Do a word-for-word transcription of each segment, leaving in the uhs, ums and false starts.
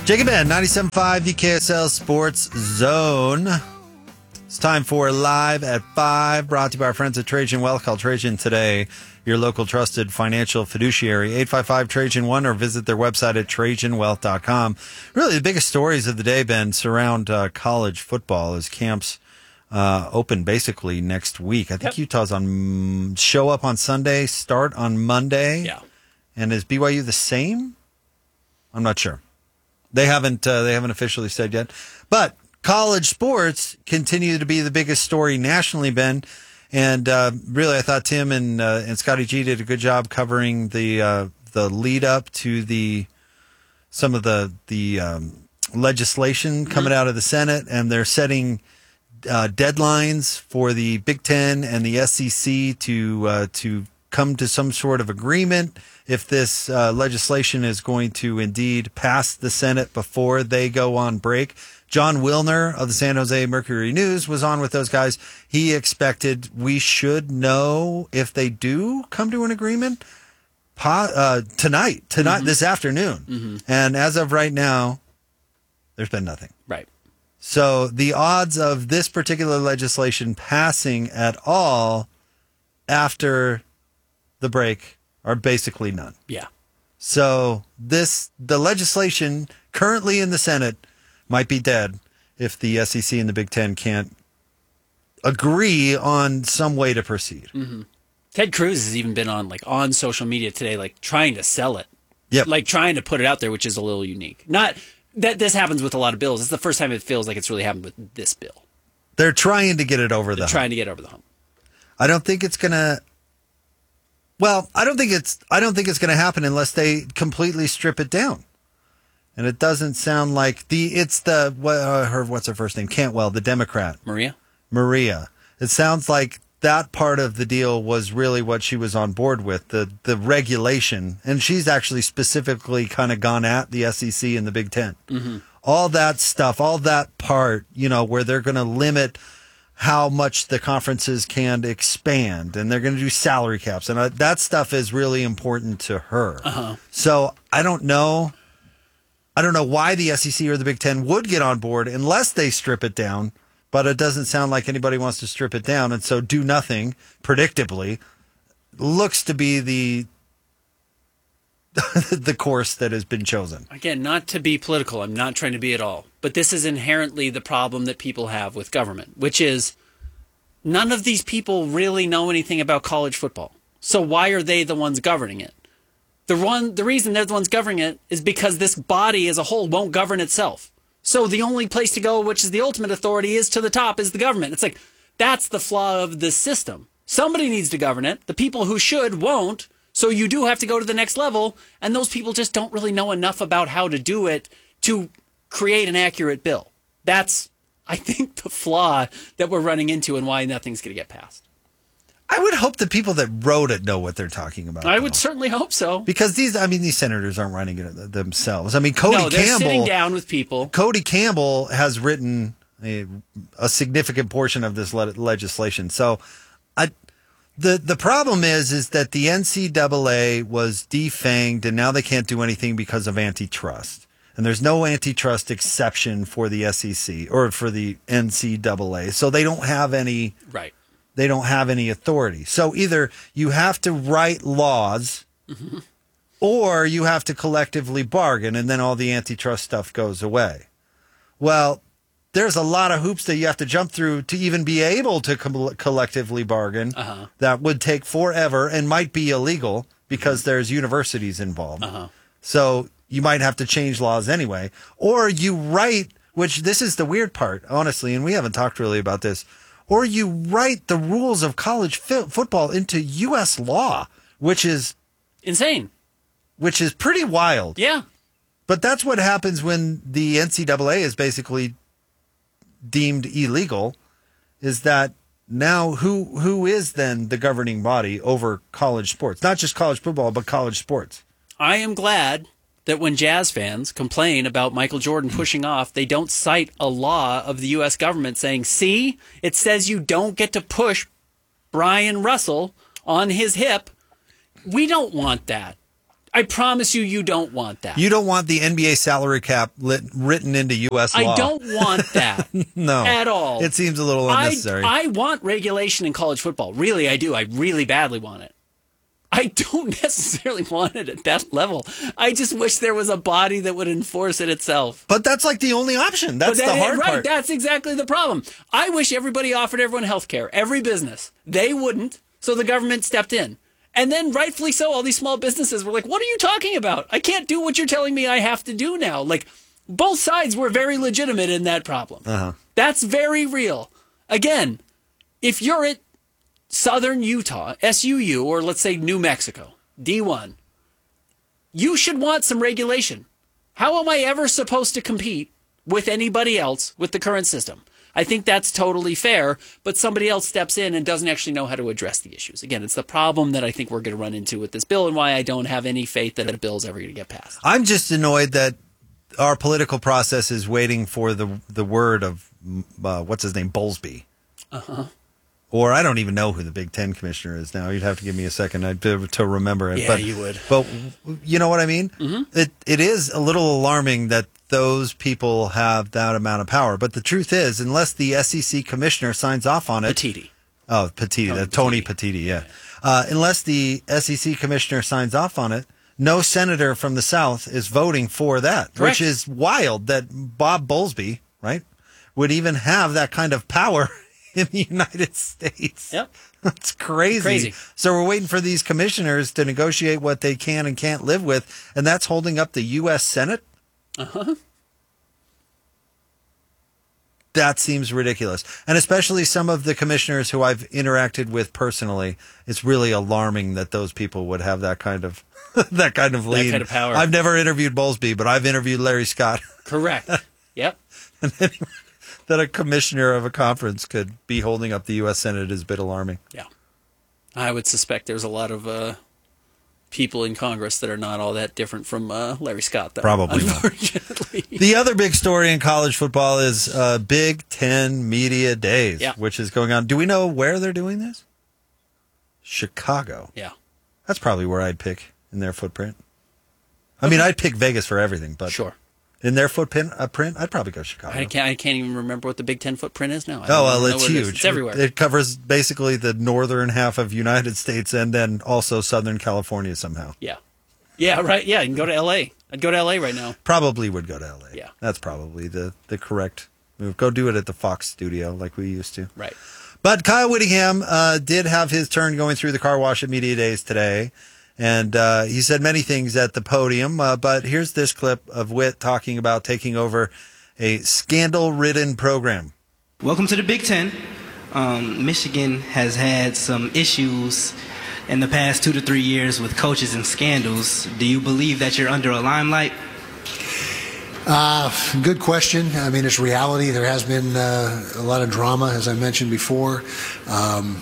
Jacob Ben, ninety-seven point five, the K S L Sports Zone. It's time for Live at five, brought to you by our friends at Trajan Wealth. Call Trajan today, your local trusted financial fiduciary, eight five five Trajan one, or visit their website at trajan wealth dot com. Really, the biggest stories of the day, Ben, surround uh, college football as camps uh, open basically next week. I think yep. Utah's on show up on Sunday, start on Monday. Yeah. And is B Y U the same? I'm not sure. They haven't uh, they haven't officially said yet. But college sports continue to be the biggest story nationally, Ben. And uh, really, I thought Tim and uh, and Scotty G did a good job covering the uh, the lead up to the some of the the um, legislation coming out of the Senate, and they're setting uh, deadlines for the Big Ten and the S E C to uh, to come to some sort of agreement if this uh, legislation is going to indeed pass the Senate before they go on break. John Wilner of the San Jose Mercury News was on with those guys. He expected we should know if they do come to an agreement po- uh, tonight, tonight, mm-hmm. this afternoon. Mm-hmm. And as of right now, there's been nothing. Right. So the odds of this particular legislation passing at all after the break are basically none. Yeah. So this the legislation currently in the Senate might be dead if the S E C and the Big Ten can't agree on some way to proceed. Mm-hmm. Ted Cruz has even been on like on social media today, like trying to sell it. Yep. Like trying to put it out there, which is a little unique. Not that this happens with a lot of bills. It's the first time it feels like it's really happened with this bill. They're trying to get it over They're the hump. trying to get over the hump. I don't think it's gonna. Well, I don't think it's. I don't think it's going to happen unless they completely strip it down. And it doesn't sound like the. It's the what, uh, her. What's her first name? Cantwell, the Democrat. Maria. Maria. It sounds like that part of the deal was really what she was on board with, the the regulation, and she's actually specifically kind of gone at the S E C and the Big Ten. Mm-hmm. All that stuff, all that part, you know, where they're going to limit how much the conferences can expand, and they're going to do salary caps, and uh, that stuff is really important to her. Uh-huh. So I don't know, I don't know why the S E C or the Big Ten would get on board unless they strip it down. But it doesn't sound like anybody wants to strip it down, and so do nothing. Predictably, looks to be the the course that has been chosen. Again, not to be political, I'm not trying to be at all, but this is inherently the problem that people have with government, which is none of these people really know anything about college football. So why are they the ones governing it? The one, the reason they're the ones governing it is because this body as a whole won't govern itself. So the only place to go, which is the ultimate authority, is to the top, is the government. It's like, that's the flaw of the system. Somebody needs to govern it. The people who should won't. So you do have to go to the next level, and those people just don't really know enough about how to do it to create an accurate bill. That's, I think, the flaw that we're running into and why nothing's going to get passed. I would hope the people that wrote it know what they're talking about. I though. would certainly hope so. Because these, I mean, these senators aren't writing it themselves. I mean, Cody no, they're Campbell. sitting down with people. Cody Campbell has written a, a significant portion of this le- legislation. So, I. The the problem is is that the N C double A was defanged, and now they can't do anything because of antitrust. And there's no antitrust exception for the S E C or for the N C double A. So they don't have any right. They don't have any authority. So either you have to write laws mm-hmm. or you have to collectively bargain, and then all the antitrust stuff goes away. Well, there's a lot of hoops that you have to jump through to even be able to co- collectively bargain. Uh-huh. That would take forever and might be illegal because mm-hmm. there's universities involved. Uh-huh. So you might have to change laws anyway. Or you write, which this is the weird part, honestly, and we haven't talked really about this, or you write the rules of college fi- football into U S law, which is insane, which is pretty wild. Yeah. But that's what happens when the N C double A is basically deemed illegal, is that now who who is then the governing body over college sports? Not just college football, but college sports. I am glad that when Jazz fans complain about Michael Jordan pushing off, they don't cite a law of the U S government saying, see, it says you don't get to push Brian Russell on his hip. We don't want that. I promise you, you don't want that. You don't want the N B A salary cap lit, written into U S law. I don't want that. No. At all. It seems a little unnecessary. I, I want regulation in college football. Really, I do. I really badly want it. I don't necessarily want it at that level. I just wish there was a body that would enforce it itself. But that's like the only option. That's But that- the hard right, part. That's exactly the problem. I wish everybody offered everyone health care, every business. They wouldn't, so the government stepped in. And then, rightfully so, all these small businesses were like, what are you talking about? I can't do what you're telling me I have to do now. Like, both sides were very legitimate in that problem. Uh-huh. That's very real. Again, if you're at Southern Utah, S U U, or let's say New Mexico, D one, you should want some regulation. How am I ever supposed to compete with anybody else with the current system? I think that's totally fair, but somebody else steps in and doesn't actually know how to address the issues. Again, it's the problem that I think we're going to run into with this bill and why I don't have any faith that a bill is ever going to get passed. I'm just annoyed that our political process is waiting for the the word of, uh, what's his name, Bowlesby. Uh-huh. Or I don't even know who the Big Ten commissioner is now. You'd have to give me a second I'd be able to remember it. Yeah, but, you would. But you know what I mean? Mm-hmm. It It is a little alarming that those people have that amount of power. But the truth is, unless the S E C commissioner signs off on it. Petiti. Oh, Petiti. Tony uh, Tony Petiti. Petiti, yeah. Uh, unless the S E C commissioner signs off on it, no senator from the South is voting for that, Correct. which is wild that Bob Bowlesby, right, would even have that kind of power in the United States. Yep. That's crazy. Crazy. So we're waiting for these commissioners to negotiate what they can and can't live with, and that's holding up the U S Senate? Uh-huh. That seems ridiculous. And especially some of the commissioners who I've interacted with personally, it's really alarming that those people would have that kind of that kind of lead. That kind of power. I've never interviewed Bowlesby, but I've interviewed Larry Scott. Correct. Yep. And anyway, that a commissioner of a conference could be holding up the U S Senate is a bit alarming. Yeah. I would suspect there's a lot of uh, people in Congress that are not all that different from uh, Larry Scott, though. Probably not. Unfortunately. The other big story in college football is uh, Big Ten Media Days, Yeah. which is going on. Do we know where they're doing this? Chicago. Yeah. That's probably where I'd pick in their footprint. I mean, I'd pick Vegas for everything, but Sure. in their footprint, uh, print, I'd probably go Chicago. I can't, I can't even remember what the Big Ten footprint is now. I Oh, don't well, even know it's what it is. huge. It's everywhere. It covers basically the northern half of United States and then also Southern California somehow. yeah. Yeah, right. Yeah, you can go to L A. I'd go to L A right now. Probably would go to L A. Yeah. That's probably the, the correct move. Go do it at the Fox studio like we used to. Right. But Kyle Whittingham uh, did have his turn going through the car wash at Media Days today. And uh, he said many things at the podium. Uh, but here's this clip of Whit talking about taking over a scandal-ridden program. Welcome to the Big Ten. Um, Michigan has had some issues in the past two to three years with coaches and scandals. Do you believe that you're under a limelight? Uh, good question. I mean, it's reality. There has been uh, a lot of drama, as I mentioned before. Um,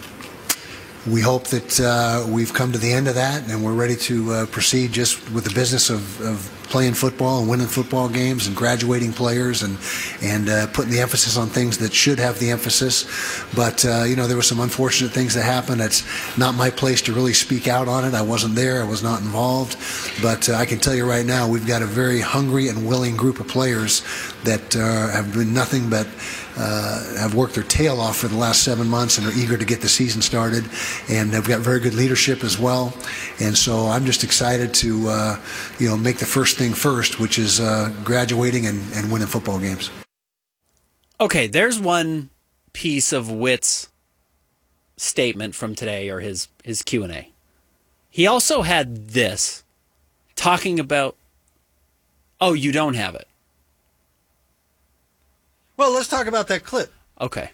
we hope that uh, we've come to the end of that and we're ready to uh, proceed just with the business of, of playing football and winning football games and graduating players and and uh, putting the emphasis on things that should have the emphasis. But, uh, you know, there were some unfortunate things that happened. It's not my place to really speak out on it. I wasn't there. I was not involved. But uh, I can tell you right now, we've got a very hungry and willing group of players that uh, have been nothing but uh, have worked their tail off for the last seven months and are eager to get the season started. And they've got very good leadership as well. And so I'm just excited to, uh, you know, make the first thing first, which is uh, graduating and, and winning football games. Okay, there's one piece of Witt's statement from today, or his, his Q and A. He also had this, talking about, oh, you don't have it. Well, let's talk about that clip. Okay.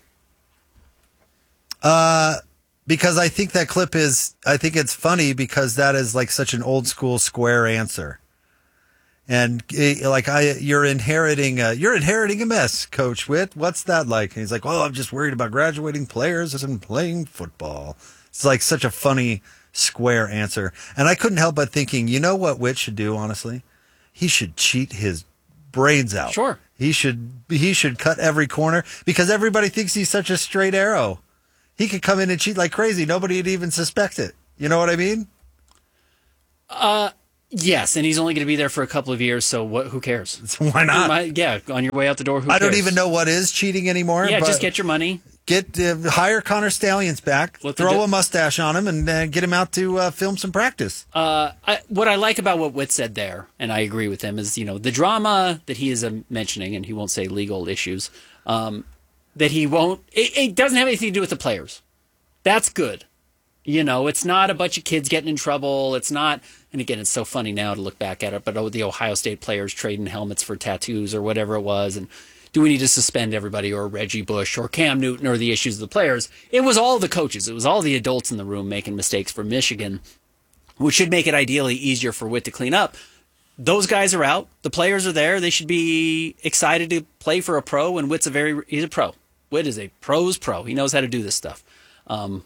Uh, because I think that clip is, I think it's funny because that is like such an old school square answer. And eh, like I, you're inheriting, a, you're inheriting a mess, Coach Witt. What's that like? And he's like, well, I'm just worried about graduating players and playing football. It's like such a funny square answer. And I couldn't help but thinking, you know what Witt should do, honestly? He should cheat his brains out. Sure. He should, he should cut every corner because everybody thinks he's such a straight arrow. He could come in and cheat like crazy. Nobody would even suspect it. You know what I mean? Uh, Yes, and he's only going to be there for a couple of years, so what? Who cares? So why not? Might- yeah, on your way out the door, who I cares? don't even know what is cheating anymore. Yeah, but just get your money. get uh, hire Connor Stallions back, Let the throw do- a mustache on him, and uh, get him out to uh, film some practice. Uh, I, what I like about what Witt said there, and I agree with him, is, you know, the drama that he is uh, mentioning, and he won't say legal issues, um, that he won't, it, it doesn't have anything to do with the players. That's good. You know, it's not a bunch of kids getting in trouble. It's not, and again, it's so funny now to look back at it, but oh, the Ohio State players trading helmets for tattoos or whatever it was, and do we need to suspend everybody, or Reggie Bush or Cam Newton, or the issues of the players? It was all the coaches. It was all the adults in the room making mistakes for Michigan, which should make it ideally easier for Witt to clean up. Those guys are out. The players are there. They should be excited to play for a pro, and Witt's a very, he's a pro. Witt is a pro's pro. He knows how to do this stuff. Um,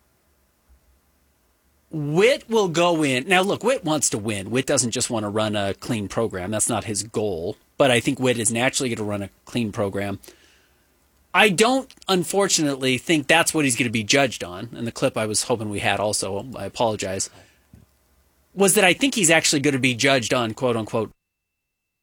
Witt will go in. Now, look, Witt wants to win. Witt doesn't just want to run a clean program. That's not his goal. But I think Witt is naturally going to run a clean program. I don't, unfortunately, think that's what he's going to be judged on. And the clip I was hoping we had also, I apologize, was that I think he's actually going to be judged on, quote unquote,